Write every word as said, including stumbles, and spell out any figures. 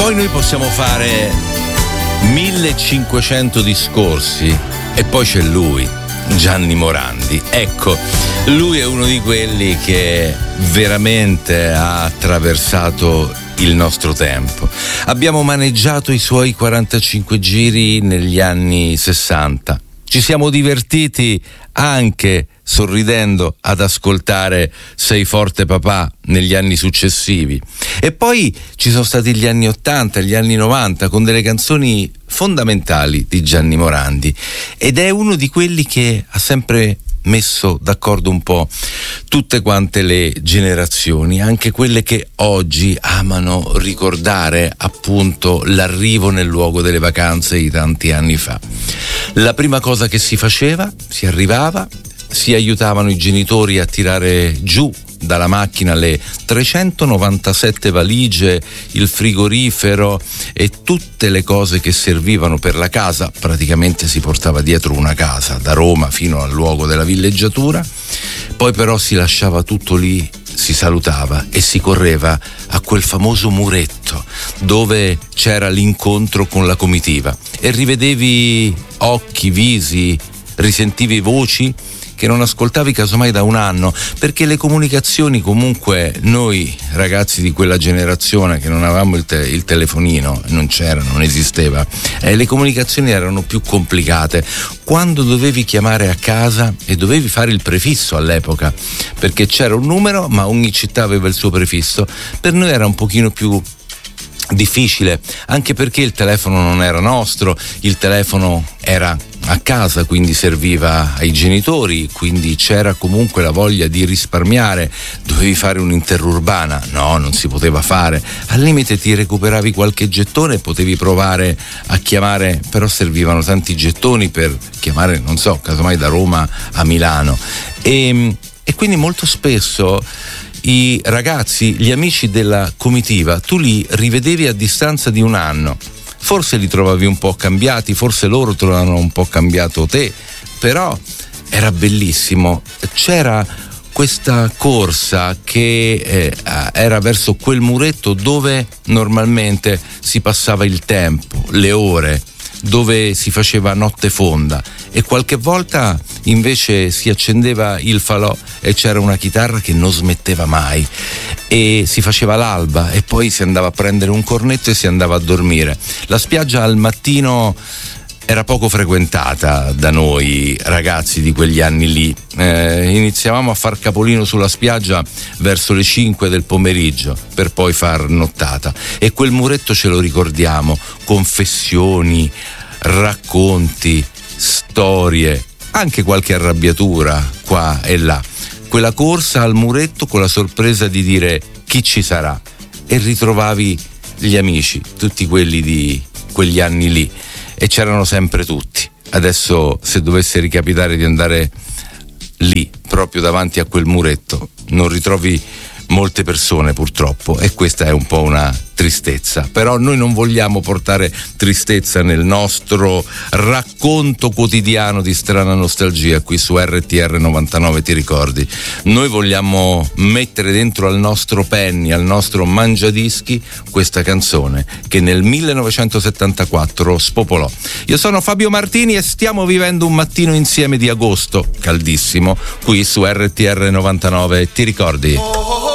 Poi noi possiamo fare millecinquecento discorsi e poi c'è lui, Gianni Morandi. Ecco, lui è uno di quelli che veramente ha attraversato il nostro tempo. Abbiamo maneggiato i suoi quarantacinque giri negli anni sessanta. Ci siamo divertiti anche sorridendo ad ascoltare Sei forte papà negli anni successivi. E poi ci sono stati gli anni ottanta, gli anni novanta con delle canzoni fondamentali di Gianni Morandi, ed è uno di quelli che ha sempre messo d'accordo un po' tutte quante le generazioni, anche quelle che oggi amano ricordare appunto l'arrivo nel luogo delle vacanze di tanti anni fa. La prima cosa che si faceva, si arrivava, si aiutavano i genitori a tirare giù dalla macchina le trecentonovantasette valigie, il frigorifero e tutte le cose che servivano per la casa. Praticamente si portava dietro una casa da Roma fino al luogo della villeggiatura. Poi però si lasciava tutto lì, si salutava e si correva a quel famoso muretto dove c'era l'incontro con la comitiva e rivedevi occhi, visi, risentivi voci che non ascoltavi casomai da un anno, perché le comunicazioni, comunque noi ragazzi di quella generazione che non avevamo il, te- il telefonino, non c'era, non esisteva, eh, le comunicazioni erano più complicate. Quando dovevi chiamare a casa e dovevi fare il prefisso all'epoca, perché c'era un numero ma ogni città aveva il suo prefisso, per noi era un pochino più difficile, anche perché il telefono non era nostro, il telefono era a casa, quindi serviva ai genitori, quindi c'era comunque la voglia di risparmiare. Dovevi fare un'interurbana? No, non si poteva fare. Al limite ti recuperavi qualche gettone e potevi provare a chiamare, però servivano tanti gettoni per chiamare, non so, casomai da Roma a Milano. E, e quindi molto spesso i ragazzi, gli amici della comitiva, tu li rivedevi a distanza di un anno. Forse li trovavi un po' cambiati, forse loro trovavano un po' cambiato te, però era bellissimo. C'era questa corsa che eh, era verso quel muretto dove normalmente si passava il tempo, le ore, dove si faceva notte fonda, e qualche volta invece si accendeva il falò e c'era una chitarra che non smetteva mai e si faceva l'alba e poi si andava a prendere un cornetto e si andava a dormire. La spiaggia al mattino era poco frequentata da noi ragazzi di quegli anni lì. Eh, iniziavamo a far capolino sulla spiaggia verso le cinque del pomeriggio per poi far nottata, e quel muretto ce lo ricordiamo, confessioni, racconti, storie, anche qualche arrabbiatura qua e là. Quella corsa al muretto con la sorpresa di dire chi ci sarà, e ritrovavi gli amici, tutti quelli di quegli anni lì, e c'erano sempre tutti. Adesso se dovesse ricapitare di andare lì proprio davanti a quel muretto non ritrovi molte persone purtroppo, e questa è un po' una tristezza. Però noi non vogliamo portare tristezza nel nostro racconto quotidiano di strana nostalgia qui su R T R novantanove, ti ricordi? Noi vogliamo mettere dentro al nostro penny, al nostro mangiadischi, questa canzone che nel millenovecentosettantaquattro spopolò. Io sono Fabio Martini e stiamo vivendo un mattino insieme di agosto caldissimo qui su R T R novantanove, ti ricordi?